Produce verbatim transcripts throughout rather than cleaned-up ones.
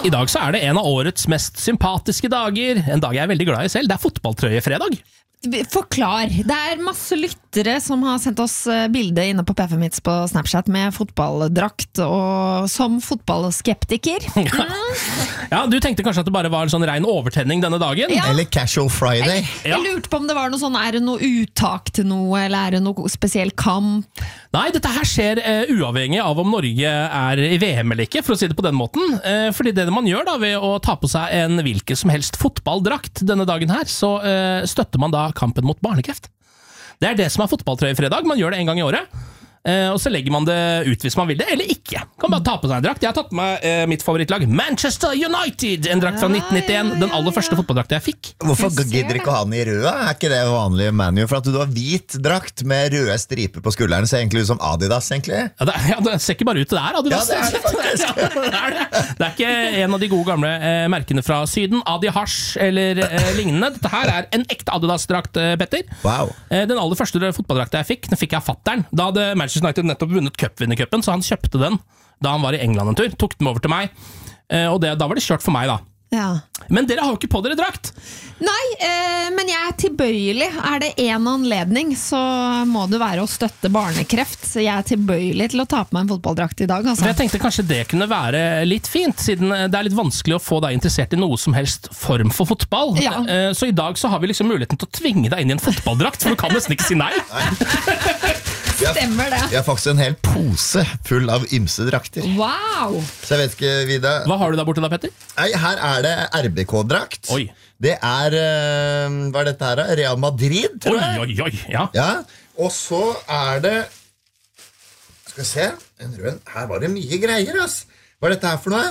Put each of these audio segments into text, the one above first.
I dag så er det en av årets mest sympatiske dager. En dag jeg er veldig glad i selv. Det er fotballtrøyefredag. Forklar. Det er masse lyttere som har sendt oss bilde inne på P F M Hits på Snapchat med fotballdrakt, og som fotballskeptiker. Ja. Ja, du tenkte kanskje at det bare var en sånn ren overtenning denne dagen? Ja. Eller Casual Friday. Jeg, jeg lurte på om det var noe sånn, er det noe uttak til noe, eller er det noe spesiell kamp? Nei, dette her skjer uh, uavhengig av om Norge er i V M eller ikke, for å si det på den måten. Uh, fordi det man gjør da, ved å ta på seg en hvilken som helst fotballdrakt denne dagen her, så uh, støtter man da kampen mot barnekreft. Det er det som er fotballtrøyefredag. Man gjør det en gang i året. Eh, og så legger man det ut hvis man vil det, eller ikke. Kan bare ta på seg en drakt. Jeg har tatt med eh, mitt favorittlag Manchester United, en drakt fra nitten nittien, den aller første fotballdrakten jeg fikk. Hvorfor gidder ikke han i røde? Er ikke det vanlig manu? For at du har hvit drakt med røde striper på skulderen, ser egentlig ut som Adidas, egentlig. Ja, det, ja, det ser ikke bare ut til det her, Adidas. Ja, det er det faktisk. Ja, det, er det. Det er ikke en av de gode gamle eh, merkene fra Syden, Adi Hasj eller eh, lignende. Dette her er en ekte Adidas-drakt, eh, Petter. Wow. Eh, den aller første fotballdrakten jeg fikk, den fikk jeg av fatteren. Da hadde Manchester United nettopp vunnet cupvinnercupen, så han kjøpte den da han var i England en tur, tok den over til meg, og det, da var det kjørt for meg da. Ja. Men dere har jo ikke på dere drakt. Nei, eh, men jeg er tilbøyelig. Er det en anledning, så må det være å støtte barnekreft. Så jeg er tilbøyelig til å ta på meg en fotballdrakt i dag. Altså. For jeg tenkte kanskje det kunne være litt fint, siden det er litt vanskelig å få deg interessert i noe som helst form for fotball. Ja. Eh, så i dag så har vi liksom muligheten til å tvinge deg inn i en fotballdrakt, for du kan nesten ikke si nei. Stemmer det. Jeg har faktisk en hel pose full av ymse drakter. Wow! Så jeg vet ikke, Vida. Hva har du der borte da, Petter? Nei, her er det R B K-drakt. Oi. Det er, uh, hva er dette her? Real Madrid, tror jeg. Oi, oi, oi, ja. Ja, og så er det, skal vi se, en rød, her var det mye greier, ass. Hva er dette her for noe?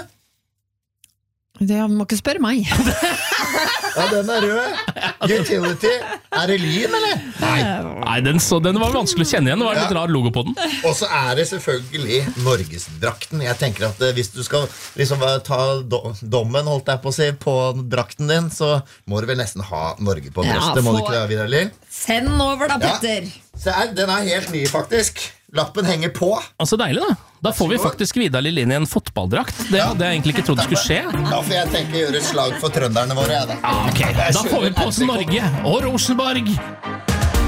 Det må ikke spørre meg. Ja, den er rød. Utility. Er det lyn, eller? Nei, Nei den, så, den var vanskelig å kjenne igjen. Det var en litt rar logo på den. Og så er det selvfølgelig Norgesdrakten. Jeg tenker at hvis du skal liksom ta do dommen, holdt jeg på å si, på drakten din, så må du vel nesten ha Norge på brøstet. Ja, må du ikke det, Vidar? Send over da, Petter. Ja. Se her, den er helt ny, faktisk. Lappen henger på. Altså deilig da. Da får vi faktisk Vidar Lill inn i en fotballdrakt. Det hadde jeg egentlig ikke trodd skulle skje. Da får jeg tenke å gjøre et slag for trønderne våre. Ja, da. Ah, ok, da får vi på oss Norge og Rosenborg.